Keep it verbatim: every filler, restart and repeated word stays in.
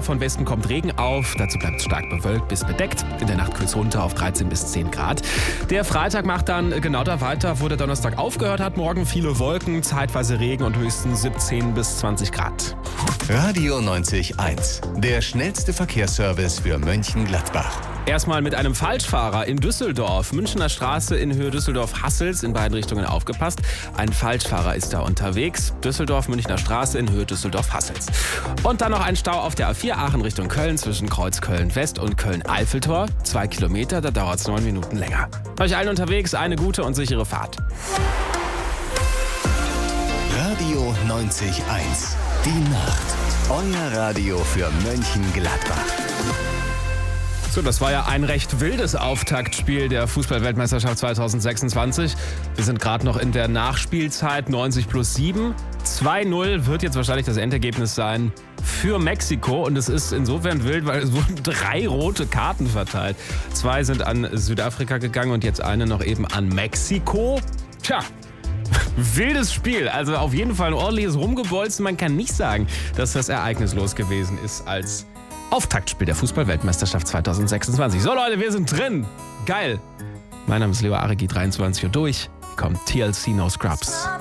von Westen kommt Regen auf. Dazu bleibt es stark bewölkt bis bedeckt. In der Nacht kühlt es runter auf dreizehn bis zehn Grad. Der Freitag macht dann genau da weiter, wo der Donnerstag aufgehört hat. Morgen viele Wolken, zeitweise Regen und höchstens siebzehn bis zwanzig Grad. Radio neunzig Komma eins. Der schnellste Verkehrsservice für Mönchengladbach. Erstmal mit einem Falschfahrer in Düsseldorf. Münchner Straße in Höhe Düsseldorf-Hassels, in beiden Richtungen aufgepasst. Ein Falschfahrer ist da unterwegs. Düsseldorf-Münchner Straße in Höhe Düsseldorf-Hassels. Und dann noch ein Stau auf der A vier Aachen Richtung Köln zwischen Kreuz Köln-West und Köln-Eiffeltor. Zwei Kilometer, da dauert es neun Minuten länger. Euch allen unterwegs eine gute und sichere Fahrt. Radio neunzig Komma eins. Die Nacht. Euer Radio für Mönchengladbach. So, das war ja ein recht wildes Auftaktspiel der Fußball-Weltmeisterschaft zwanzig sechsundzwanzig. Wir sind gerade noch in der Nachspielzeit, neunzig plus sieben. zwei null wird jetzt wahrscheinlich das Endergebnis sein für Mexiko. Und es ist insofern wild, weil es wurden drei rote Karten verteilt. Zwei sind an Südafrika gegangen und jetzt eine noch eben an Mexiko. Tja. Wildes Spiel, also auf jeden Fall ein ordentliches Rumgebolzen. Man kann nicht sagen, dass das ereignislos gewesen ist als Auftaktspiel der Fußball-Weltmeisterschaft zwanzig sechsundzwanzig. So Leute, wir sind drin. Geil. Mein Name ist Leo Aregi, dreiundzwanzig Uhr durch. Hier kommt T L C No Scrubs.